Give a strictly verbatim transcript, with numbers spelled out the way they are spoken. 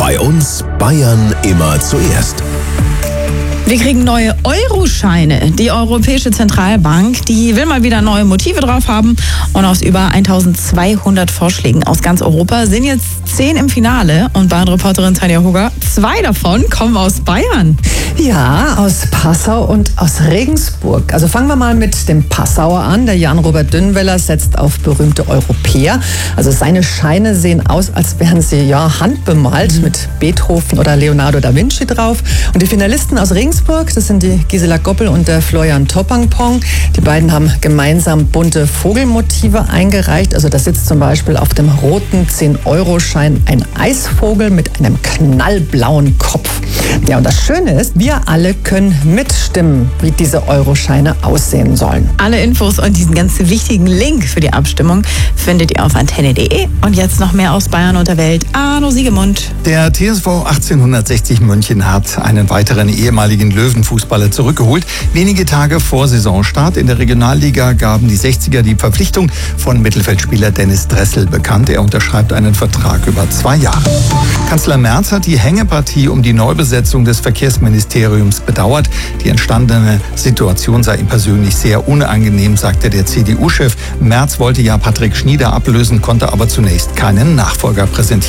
Bei uns Bayern immer zuerst. Wir kriegen neue Euroscheine. Die Europäische Zentralbank, die will mal wieder neue Motive drauf haben. Und aus über eintausendzweihundert Vorschlägen aus ganz Europa sind jetzt zehn im Finale. Und Bayern-Reporterin Tanja Hugger, zwei davon kommen aus Bayern. Ja, aus Passau und aus Regensburg. Also fangen wir mal mit dem Passauer an. Der Jan-Robert Dünnweller setzt auf berühmte Europäer. Also seine Scheine sehen aus, als wären sie ja handbemalt mhm. mit Beethoven oder Leonardo da Vinci drauf. Und die Finalisten aus Regensburg, das sind die Gisela Goppel und der Florian Toppangpong. Die beiden haben gemeinsam bunte Vogelmotive eingereicht. Also da sitzt zum Beispiel auf dem roten zehn-Euro-Schein ein Eisvogel mit einem knallblauen Kopf. Ja, und das Schöne ist, wir alle können mitstimmen, wie diese Euroscheine aussehen sollen. Alle Infos und diesen ganz wichtigen Link für die Abstimmung findet ihr auf antenne punkt de. Und jetzt noch mehr aus Bayern und der Welt. Arno Siegemund. Der T S V achtzehnhundertsechzig München hat einen weiteren ehemaligen Löwenfußballer zurückgeholt. Wenige Tage vor Saisonstart in der Regionalliga gaben die sechziger die Verpflichtung von Mittelfeldspieler Dennis Dressel bekannt. Er unterschreibt einen Vertrag über zwei Jahre. Kanzler Merz hat die Hängepartie um die Neubesetzung des Verkehrsministeriums bedauert. Die entstandene Situation sei ihm persönlich sehr unangenehm, sagte der C D U-Chef. Merz wollte ja Patrick Schnieder ablösen, konnte aber zunächst keinen Nachfolger präsentieren.